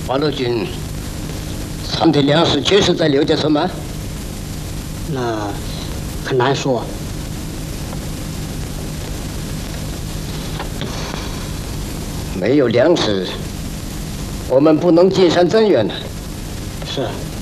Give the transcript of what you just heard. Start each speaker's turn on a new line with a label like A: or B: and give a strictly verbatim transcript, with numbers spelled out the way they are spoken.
A: 八路军藏的粮食确实在刘家村吗？
B: 那很难说。
A: 没有粮食，我们不能进山增援呢。
B: 是。